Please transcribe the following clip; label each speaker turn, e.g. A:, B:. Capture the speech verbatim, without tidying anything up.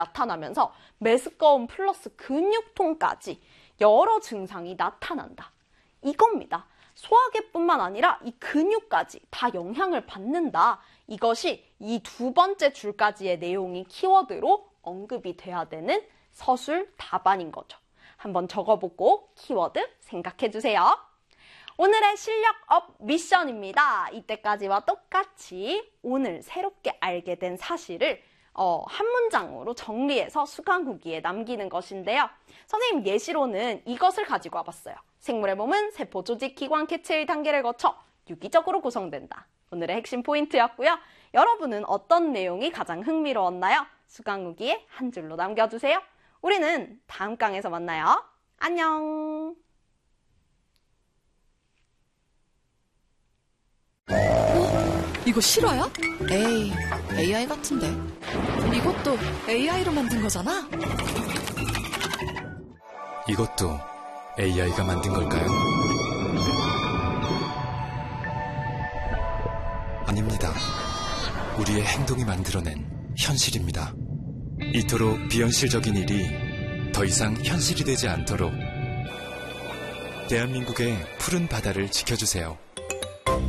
A: 나타나면서 메스꺼움 플러스 근육통까지 여러 증상이 나타난다. 이겁니다. 소화계뿐만 아니라 이 근육까지 다 영향을 받는다. 이것이 이 두 번째 줄까지의 내용이 키워드로 언급이 돼야 되는 서술 답안인 거죠. 한번 적어보고 키워드 생각해주세요. 오늘의 실력업 미션입니다. 이때까지와 똑같이 오늘 새롭게 알게 된 사실을 어, 한 문장으로 정리해서 수강 후기에 남기는 것인데요. 선생님 예시로는 이것을 가지고 와봤어요. 생물의 몸은 세포, 조직, 기관, 개체의 단계를 거쳐 유기적으로 구성된다. 오늘의 핵심 포인트였고요. 여러분은 어떤 내용이 가장 흥미로웠나요? 수강 후기에 한 줄로 남겨주세요. 우리는 다음 강에서 만나요. 안녕.
B: 어? 이거 실화야? 에이, 에이아이 같은데. 이것도 에이아이로 만든 거잖아?
C: 이것도 에이아이가 만든 걸까요? 아닙니다. 우리의 행동이 만들어낸 현실입니다. 이토록 비현실적인 일이 더 이상 현실이 되지 않도록 대한민국의 푸른 바다를 지켜주세요.